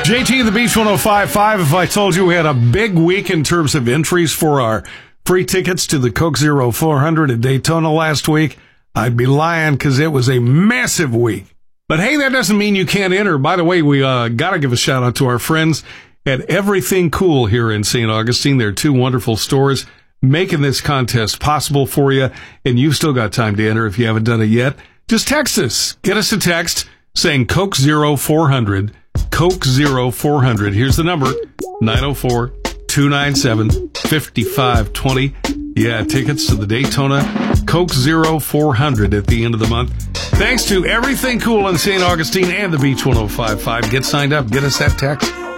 JT and the Beach 105.5. If I told you we had a big week in terms of entries for our free tickets to the Coke Zero 400 at Daytona last week, I'd be lying because it was a massive week. But hey, that doesn't mean you can't enter. By the way, we got to give a shout out to our friends at Everything Cool here in St. Augustine. They're two wonderful stores making this contest possible for you, and you've still got time to enter if you haven't done it yet. Just text us. Get us a text saying Coke Zero 400. Coke Zero 400. Here's the number, 904-297-5520. Yeah, tickets to the Daytona Coke Zero 400 at the end of the month. Thanks to Everything Cool in St. Augustine and the Beach 105.5. Get signed up. Get us that text.